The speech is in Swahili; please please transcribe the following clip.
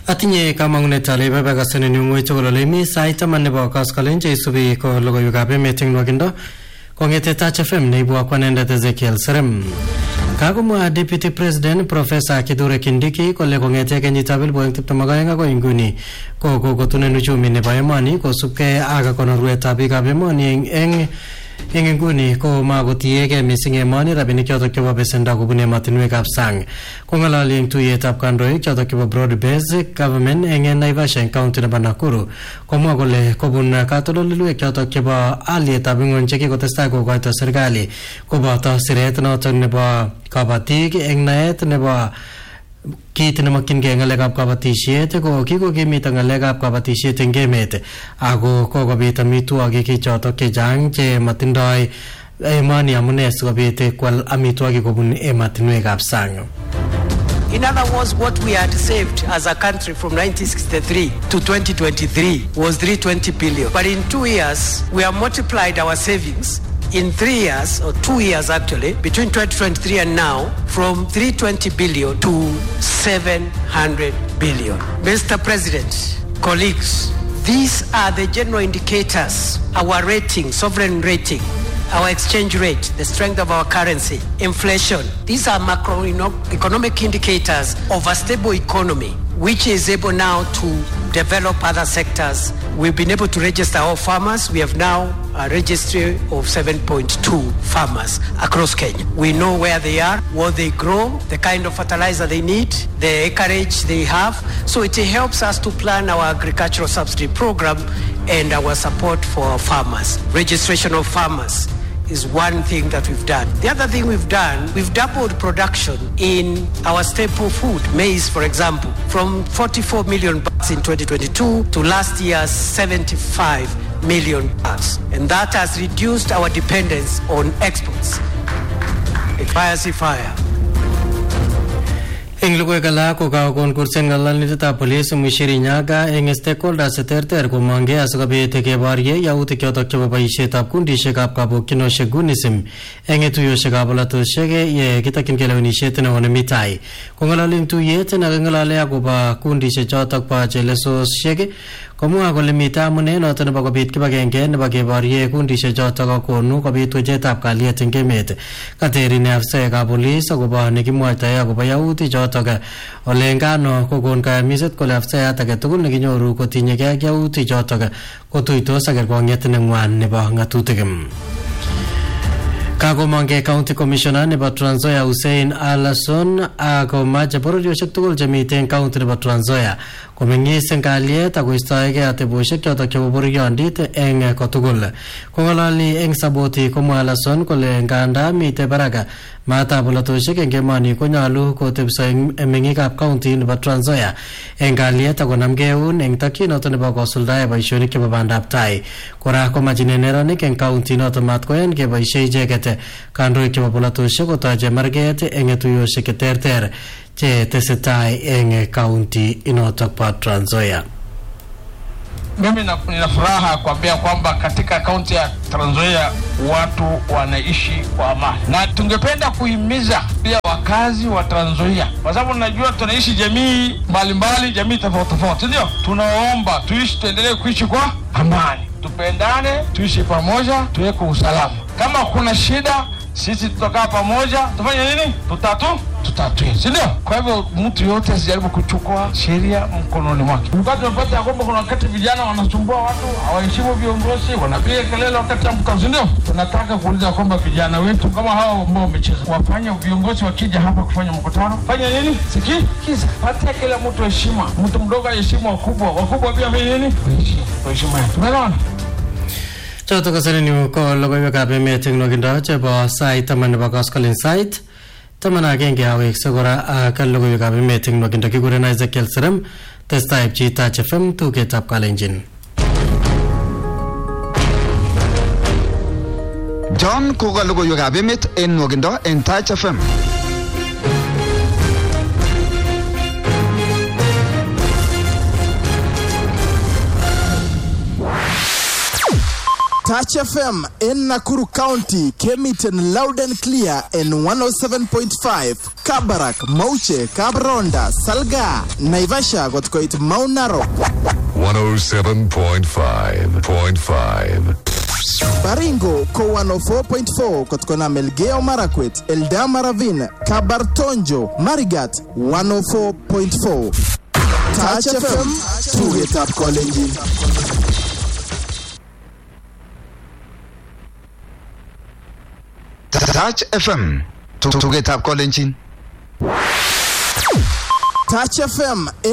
Atinye kamangunet ale babakasene nyungoi tugul mi sait taman nebo koskoleny cheisubi ko logoiwekab emet eng nwakindo kongete Touch FM neibu akwanendet Ezekiel Serem. Kagomwa Deputy President Professor Kithure Kindiki kole kongete kenyitab 2022 agoi nguni kokotunen uchumi nebo emoni kosubkei ak konorwetab biikab emoni eng nguni ko makotiege mising emoni rabinik chotok chebo besendo kobun ematinwekab sang. Kongalali eng tuyetab kandoik chotok chebo broad based government eng Naivasha eng county nebo Nakuru komwa kole kobun katololweek chotok chebo alyetab ing'ony chekikotestai kokoito serikali koboto siret notok nebo kabatik eng naet nebo kit nemakyingei ng'alekab kabatisiet ko kikokimit ng'alekab kabatisiet eng emet ako kokobit amitwogik chotok chechang che matindoi emoni amune sikobit kwal amitwogik kobun ematinwekab sang. In other words, what we had saved as a country from 1963 to 2023 was 320 billion. But in 2 years, we have multiplied our savings in 3 years, or 2 years actually, between 2023 and now, from 320 billion to 700 billion. Mr. President, colleagues, these are the general indicators, our rating, sovereign rating, our exchange rate, the strength of our currency, inflation. These are macroeconomic indicators of a stable economy, which is able now to develop other sectors. We've been able to register our farmers. We have now a registry of 7.2 farmers across Kenya. We know where they are, what they grow, the kind of fertilizer they need, the acreage they have. So it helps us to plan our agricultural subsidy program and our support for our farmers. Registration of farmers is one thing that we've done. The other thing we've done, we've doubled production in our staple food, maize, for example, from 44 million bags in 2022 to last year's 75 million bags. And that has reduced our dependence on exports. Fire. Eng lugoi kala ko kakon kursen ng'alalindetab police Mushiri Nyaga eng stakeholders terter komongei asikobit keborye yautik chotok chebo boisietab kundishekab kabokyinosiek gunism eng tuyoshekab polatosiek ye kitokyin kelewenisiet neo nemi tai. Kong'alali eng tuyet nekang'alale akobo kundishek chotok bo chelesosiek komwa kole mitei amune notok nebo kobit kibagenge nebo keborye kundishek chotok akonu kobit wechetab kalyet eng emet. Katerin afsaekab police akobo nekimwoitoe akobo yautik chotok ole ngano kokon kayamiset kole afsayat age tugul nekinyoru kotinyegei ak yautik chotok kotuitos ak kerkong'et neng'wan nebo ng'atutik. Kakomongei County Commissioner nebo Trans Nzoia Hussein Alason akomache bororiosiek tugul chemite eng county nebo Trans Nzoia komeng'is eng kalyet akoistoegei atebosiek chotok chebo boriondit eng kotugul. Kong'alali eng Saboti komwa Alason kole nganda mitei baraka maatab polatosiek eng emoni konyolu kotebso eng meng'ikab county nebo Trans Nzoia eng kalyet akonamgei eun eng tokyin nebo kosuldae boisionik chebo bandab tai. Kora komachine neranik eng county noto matkoyan keboisie icheket kandoik chebo polatosiek kotoche marget eng tuiyosiek cheterter che tesetai eng county inotok po Trans Nzoia. Mimi nina furaha kuambia kwamba katika kaunti ya Trans Nzoia watu wanaishi kwa amani, na tungependa kuhimiza pia wakazi wa Trans Nzoia, kwa sababu najua tunaishi jamii mbalimbali, jamii tofauti, ndio tunaomba tuendelee kuishi kwa amani, tupendane, tuishi pamoja, tuweke usalama. Kama kuna shida sisi tutakaa pamoja, tufanye nini? Tutatue, si ndio? Kwa hivyo mtu yote asijaribu kuchukua sheria mkononi mwake. Wakati tunapata kwamba kuna wakati vijana wanasumbua watu, hawaheshimu viongozi, wanapiga kelele wakati ya mkao, si ndio? Tunataka kuuliza kwamba vijana wetu kama hao ambao wamecheza wafanye, viongozi wakija hapa kufanya mkutano, fanya nini? Sikiza, patia kila mtu heshima. Mtu mdogo heshima wakubwa pia fanya nini? Heshima. Tumeelewana? Chotok kasarani ko logoiwekab emet eng nwakindo chebo sait taman nebo koskoleny sait taman agenge awekse kora ak logoiwekab emet eng nwakindo kikuren Ezekiel Serem testai pchi Touch FM tugetab Kalenjin. John koka logoiwekab emet eng nwakindo eng Touch FM. Touch FM in Nakuru County came it in loud and clear in 107.5. Kabarak, Mauche, Kabronda, Salga, Naivasha got quite Mount Narok. 107.5. Baringo ko 104.4 kotkona Melgeo Marakwet, Eldama Ravine, Kabartonjo, Marigat 104.4. Touch FM, to get up calling. Touch FM to get up calling. Touch FM